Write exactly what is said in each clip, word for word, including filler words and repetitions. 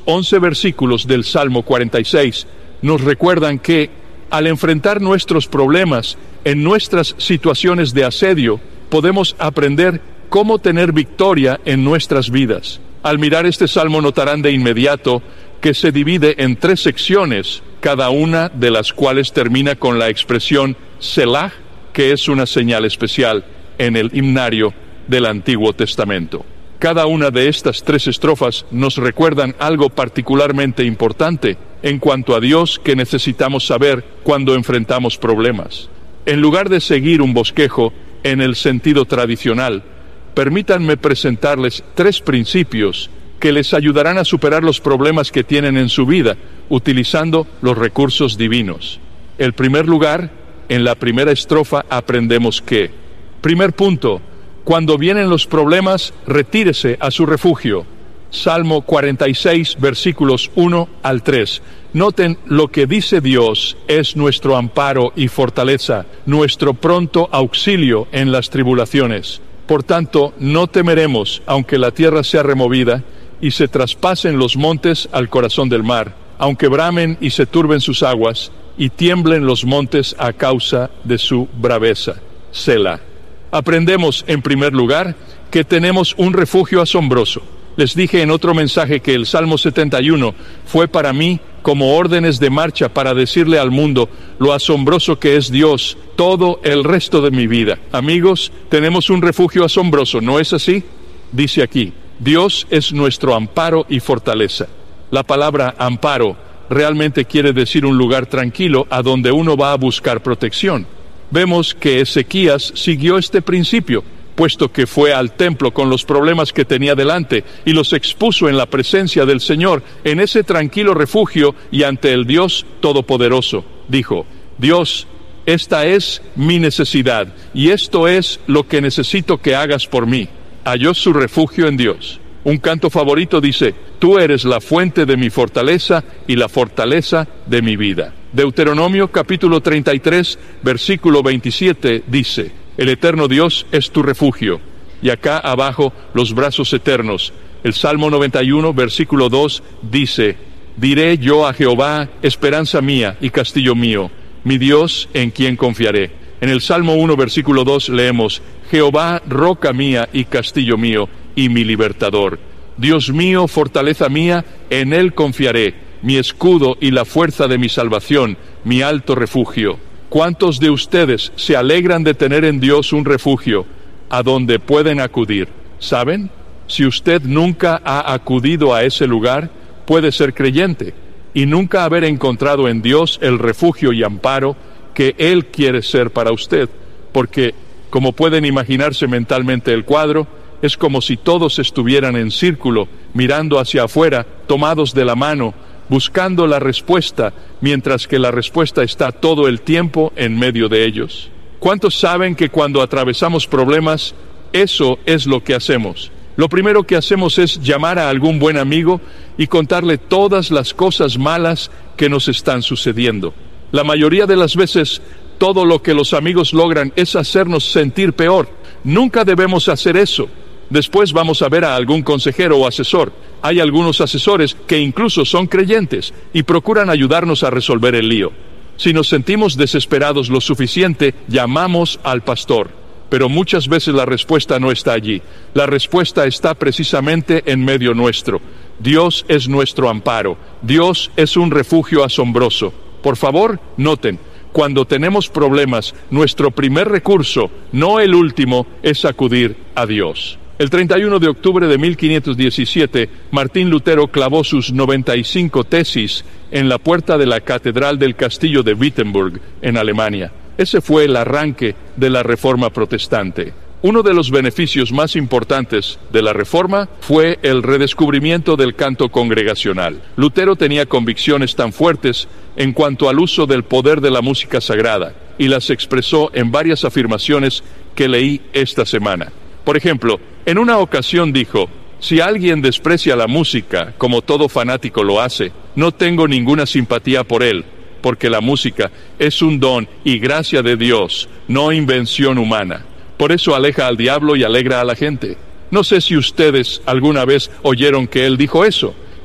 once versículos del Salmo cuarenta y seis nos recuerdan que, al enfrentar nuestros problemas en nuestras situaciones de asedio, podemos aprender cómo tener victoria en nuestras vidas. Al mirar este salmo notarán de inmediato que se divide en tres secciones, cada una de las cuales termina con la expresión Selah, que es una señal especial en el himnario del Antiguo Testamento. Cada una de estas tres estrofas nos recuerdan algo particularmente importante en cuanto a Dios que necesitamos saber cuando enfrentamos problemas. En lugar de seguir un bosquejo en el sentido tradicional, permítanme presentarles tres principios que les ayudarán a superar los problemas que tienen en su vida, utilizando los recursos divinos. En primer lugar, en la primera estrofa aprendemos que, primer punto, cuando vienen los problemas, retírese a su refugio. Salmo cuarenta y seis, versículos uno al tres. Noten lo que dice Dios es nuestro amparo y fortaleza, nuestro pronto auxilio en las tribulaciones. Por tanto, no temeremos, aunque la tierra sea removida y se traspasen los montes al corazón del mar, aunque bramen y se turben sus aguas y tiemblen los montes a causa de su braveza. Selah. Aprendemos, en primer lugar, que tenemos un refugio asombroso. Les dije en otro mensaje que el Salmo setenta y uno fue para mí como órdenes de marcha para decirle al mundo lo asombroso que es Dios todo el resto de mi vida. Amigos, tenemos un refugio asombroso, ¿no es así? Dice aquí, Dios es nuestro amparo y fortaleza. La palabra amparo realmente quiere decir un lugar tranquilo a donde uno va a buscar protección. Vemos que Ezequías siguió este principio, puesto que fue al templo con los problemas que tenía delante y los expuso en la presencia del Señor, en ese tranquilo refugio y ante el Dios Todopoderoso. Dijo, Dios, esta es mi necesidad y esto es lo que necesito que hagas por mí. Halló su refugio en Dios. Un canto favorito dice, tú eres la fuente de mi fortaleza y la fortaleza de mi vida. Deuteronomio capítulo treinta y tres, versículo veintisiete dice, el eterno Dios es tu refugio. Y acá abajo los brazos eternos. El Salmo noventa y uno, versículo dos dice, diré yo a Jehová, esperanza mía y castillo mío, mi Dios en quien confiaré. En el Salmo uno, versículo dos leemos, Jehová, roca mía y castillo mío y mi libertador. Dios mío, fortaleza mía, en él confiaré. Mi escudo y la fuerza de mi salvación, mi alto refugio. ¿Cuántos de ustedes se alegran de tener en Dios un refugio a donde pueden acudir? ¿Saben? Si usted nunca ha acudido a ese lugar, puede ser creyente y nunca haber encontrado en Dios el refugio y amparo que Él quiere ser para usted, porque, como pueden imaginarse mentalmente el cuadro, es como si todos estuvieran en círculo, mirando hacia afuera, tomados de la mano, buscando la respuesta, mientras que la respuesta está todo el tiempo en medio de ellos. ¿Cuántos saben que cuando atravesamos problemas, eso es lo que hacemos? Lo primero que hacemos es llamar a algún buen amigo y contarle todas las cosas malas que nos están sucediendo. La mayoría de las veces, todo lo que los amigos logran es hacernos sentir peor. Nunca debemos hacer eso. Después vamos a ver a algún consejero o asesor. Hay algunos asesores que incluso son creyentes y procuran ayudarnos a resolver el lío. Si nos sentimos desesperados lo suficiente, llamamos al pastor. Pero muchas veces la respuesta no está allí. La respuesta está precisamente en medio nuestro. Dios es nuestro amparo. Dios es un refugio asombroso. Por favor, noten, cuando tenemos problemas, nuestro primer recurso, no el último, es acudir a Dios. El treinta y uno de octubre de mil quinientos diecisiete, Martín Lutero clavó sus noventa y cinco tesis en la puerta de la Catedral del Castillo de Wittenberg, en Alemania. Ese fue el arranque de la Reforma Protestante. Uno de los beneficios más importantes de la Reforma fue el redescubrimiento del canto congregacional. Lutero tenía convicciones tan fuertes en cuanto al uso del poder de la música sagrada, y las expresó en varias afirmaciones que leí esta semana. Por ejemplo, en una ocasión dijo, si alguien desprecia la música, como todo fanático lo hace, no tengo ninguna simpatía por él, porque la música es un don y gracia de Dios, no invención humana. Por eso aleja al diablo y alegra a la gente. No sé si ustedes alguna vez oyeron que él dijo eso.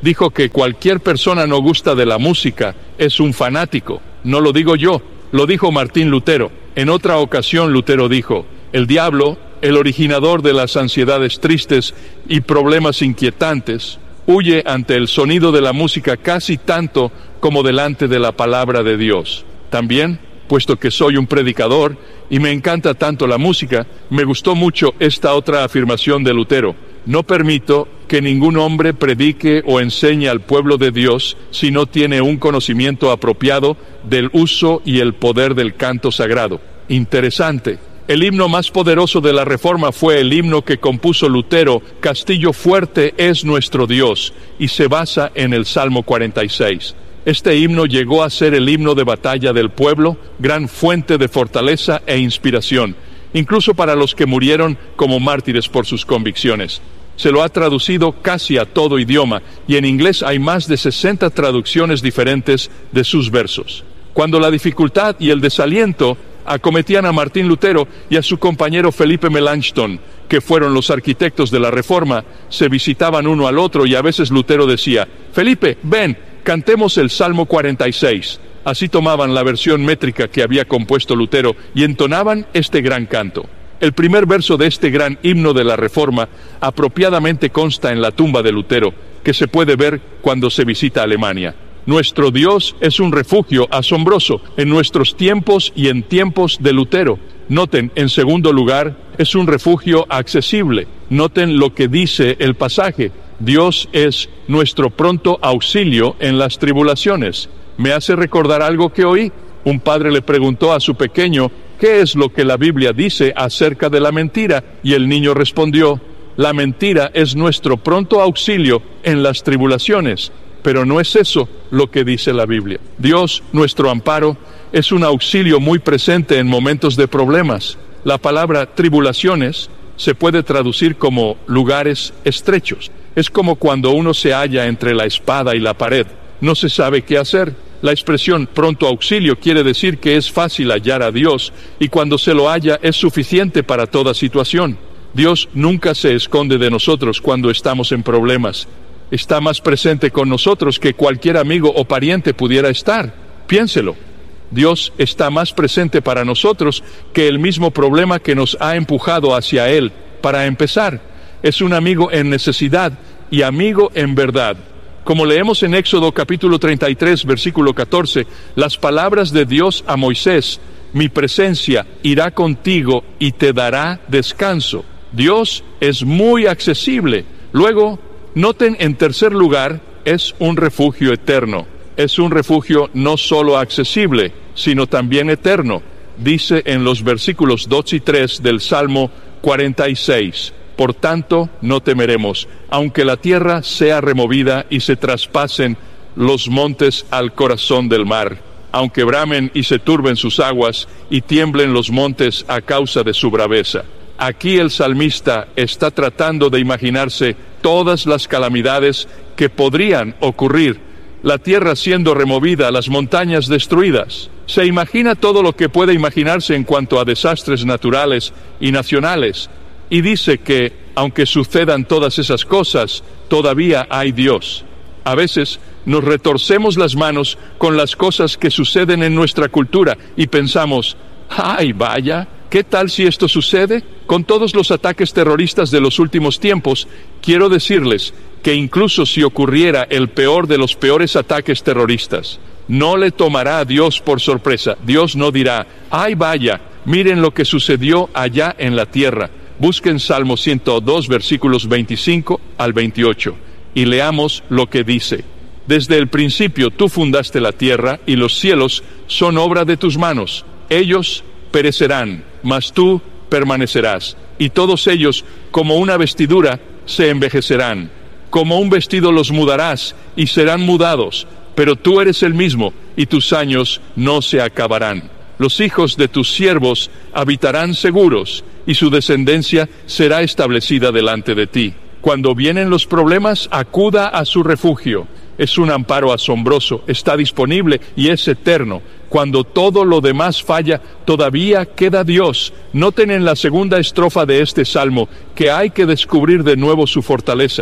dijo que cualquier persona no gusta de la música es un fanático. No lo digo yo, lo dijo Martín Lutero. En otra ocasión Lutero dijo: el diablo, el originador de las ansiedades tristes y problemas inquietantes, huye ante el sonido de la música casi tanto como delante de la palabra de Dios. También, puesto que soy un predicador y me encanta tanto la música, me gustó mucho esta otra afirmación de Lutero: no permito que ningún hombre predique o enseñe al pueblo de Dios si no tiene un conocimiento apropiado del uso y el poder del canto sagrado. Interesante. El himno más poderoso de la Reforma fue el himno que compuso Lutero: Castillo fuerte es nuestro Dios, y se basa en el Salmo cuarenta y seis. Este himno llegó a ser el himno de batalla del pueblo, gran fuente de fortaleza e inspiración, incluso para los que murieron como mártires por sus convicciones. Se lo ha traducido casi a todo idioma, y en inglés hay más de sesenta traducciones diferentes de sus versos. Cuando la dificultad y el desaliento acometían a Martín Lutero y a su compañero Felipe Melanchthon, que fueron los arquitectos de la Reforma, se visitaban uno al otro, y a veces Lutero decía: Felipe, ven, cantemos el Salmo cuarenta y seis. Así tomaban la versión métrica que había compuesto Lutero y entonaban este gran canto. El primer verso de este gran himno de la Reforma apropiadamente consta en la tumba de Lutero, que se puede ver cuando se visita Alemania. Nuestro Dios es un refugio asombroso en nuestros tiempos y en tiempos de Lutero. Noten, en segundo lugar, es un refugio accesible. Noten lo que dice el pasaje: Dios es nuestro pronto auxilio en las tribulaciones. Me hace recordar algo que oí. Un padre le preguntó a su pequeño: ¿qué es lo que la Biblia dice acerca de la mentira? Y el niño respondió: la mentira es nuestro pronto auxilio en las tribulaciones. Pero no es eso lo que dice la Biblia. Dios, nuestro amparo, es un auxilio muy presente en momentos de problemas. La palabra tribulaciones se puede traducir como lugares estrechos. Es como cuando uno se halla entre la espada y la pared. No se sabe qué hacer. La expresión pronto auxilio quiere decir que es fácil hallar a Dios, y cuando se lo halla es suficiente para toda situación. Dios nunca se esconde de nosotros cuando estamos en problemas. Está más presente con nosotros que cualquier amigo o pariente pudiera estar. Piénselo. Dios está más presente para nosotros que el mismo problema que nos ha empujado hacia Él. Para empezar, es un amigo en necesidad y amigo en verdad. Como leemos en Éxodo capítulo treinta y tres, versículo catorce, las palabras de Dios a Moisés: mi presencia irá contigo y te dará descanso. Dios es muy accesible. Luego, noten en tercer lugar, es un refugio eterno. Es un refugio no solo accesible, sino también eterno. Dice en los versículos dos y tres del Salmo cuarenta y seis: por tanto, no temeremos, aunque la tierra sea removida y se traspasen los montes al corazón del mar, aunque bramen y se turben sus aguas y tiemblen los montes a causa de su braveza. Aquí el salmista está tratando de imaginarse todas las calamidades que podrían ocurrir: la tierra siendo removida, las montañas destruidas. Se imagina todo lo que puede imaginarse en cuanto a desastres naturales y nacionales, y dice que, aunque sucedan todas esas cosas, todavía hay Dios. A veces nos retorcemos las manos con las cosas que suceden en nuestra cultura y pensamos: ¡ay, vaya! ¿Qué tal si esto sucede? Con todos los ataques terroristas de los últimos tiempos, quiero decirles que incluso si ocurriera el peor de los peores ataques terroristas, no le tomará a Dios por sorpresa. Dios no dirá: ¡ay, vaya! Miren lo que sucedió allá en la tierra. Busquen Salmo ciento dos, versículos veinticinco al veintiocho, y leamos lo que dice: desde el principio tú fundaste la tierra, y los cielos son obra de tus manos. Ellos perecerán, mas tú permanecerás, y todos ellos, como una vestidura, se envejecerán. Como un vestido los mudarás, y serán mudados, pero tú eres el mismo, y tus años no se acabarán. Los hijos de tus siervos habitarán seguros, y su descendencia será establecida delante de ti. Cuando vienen los problemas, acuda a su refugio. Es un amparo asombroso, está disponible y es eterno. Cuando todo lo demás falla, todavía queda Dios. Noten en la segunda estrofa de este salmo que hay que descubrir de nuevo su fortaleza.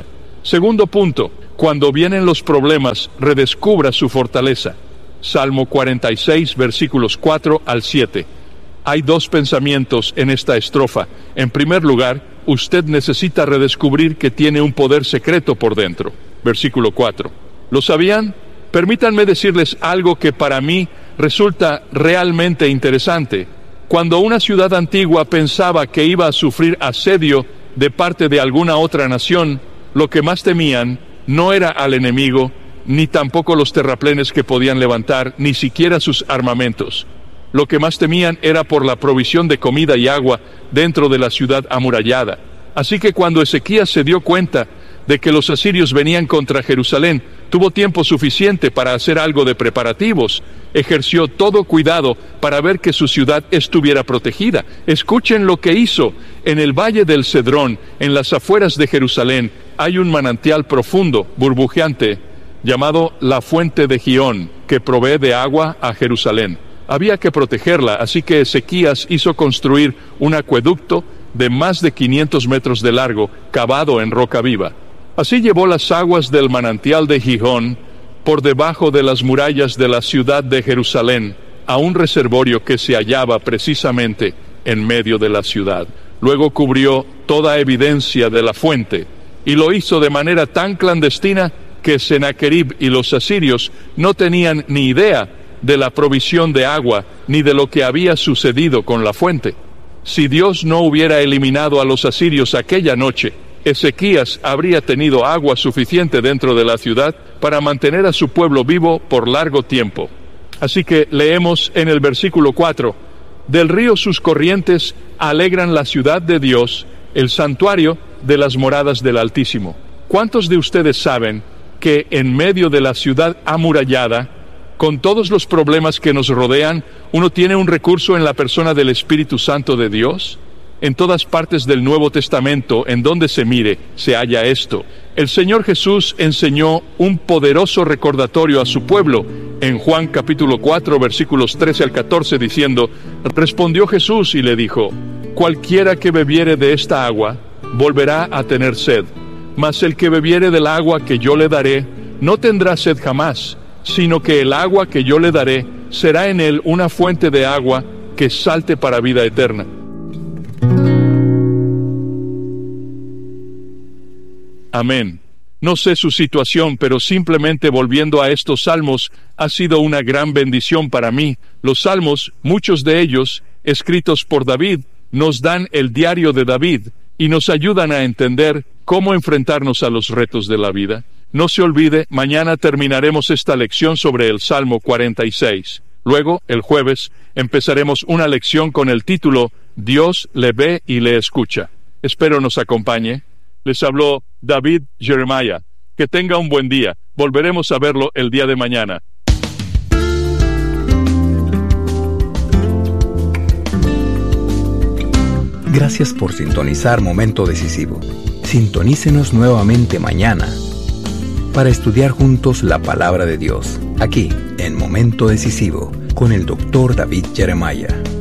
Segundo punto, cuando vienen los problemas, redescubra su fortaleza. Salmo cuarenta y seis, versículos cuatro al siete. Hay dos pensamientos en esta estrofa. En primer lugar, usted necesita redescubrir que tiene un poder secreto por dentro. Versículo cuatro. ¿Lo sabían? Permítanme decirles algo que para mí resulta realmente interesante. Cuando una ciudad antigua pensaba que iba a sufrir asedio de parte de alguna otra nación, lo que más temían no era al enemigo, ni tampoco los terraplenes que podían levantar, ni siquiera sus armamentos. Lo que más temían era por la provisión de comida y agua dentro de la ciudad amurallada. Así que cuando Ezequías se dio cuenta de que los asirios venían contra Jerusalén, tuvo tiempo suficiente para hacer algo de preparativos. Ejerció todo cuidado para ver que su ciudad estuviera protegida. Escuchen lo que hizo. En el valle del Cedrón, en las afueras de Jerusalén, hay un manantial profundo, burbujeante, llamado la Fuente de Gihón, que provee de agua a Jerusalén. Había que protegerla, así que Ezequías hizo construir un acueducto de más de quinientos metros de largo, cavado en roca viva. Así llevó las aguas del manantial de Gihón por debajo de las murallas de la ciudad de Jerusalén a un reservorio que se hallaba precisamente en medio de la ciudad. Luego cubrió toda evidencia de la fuente y lo hizo de manera tan clandestina que Sennacherib y los asirios no tenían ni idea de la provisión de agua ni de lo que había sucedido con la fuente. Si Dios no hubiera eliminado a los asirios aquella noche, Ezequías habría tenido agua suficiente dentro de la ciudad para mantener a su pueblo vivo por largo tiempo. Así que leemos en el versículo cuatro, del río sus corrientes alegran la ciudad de Dios, el santuario de las moradas del Altísimo. ¿Cuántos de ustedes saben que en medio de la ciudad amurallada, con todos los problemas que nos rodean, uno tiene un recurso en la persona del Espíritu Santo de Dios? En todas partes del Nuevo Testamento, en donde se mire, se halla esto. El Señor Jesús enseñó un poderoso recordatorio a su pueblo en Juan capítulo cuatro, versículos trece al catorce, diciendo, respondió Jesús y le dijo, cualquiera que bebiere de esta agua, volverá a tener sed, mas el que bebiere del agua que yo le daré, no tendrá sed jamás, sino que el agua que yo le daré, será en él una fuente de agua que salte para vida eterna. Amén. No sé su situación, pero simplemente volviendo a estos salmos, ha sido una gran bendición para mí. Los salmos, muchos de ellos, escritos por David, nos dan el diario de David y nos ayudan a entender cómo enfrentarnos a los retos de la vida. No se olvide, mañana terminaremos esta lección sobre el Salmo cuarenta y seis. Luego, el jueves, empezaremos una lección con el título Dios le ve y le escucha. Espero nos acompañe. Les habló David Jeremiah. Que tenga un buen día. Volveremos a verlo el día de mañana. Gracias por sintonizar Momento Decisivo. Sintonícenos nuevamente mañana para estudiar juntos la Palabra de Dios, aquí en Momento Decisivo, con el doctor David Jeremiah.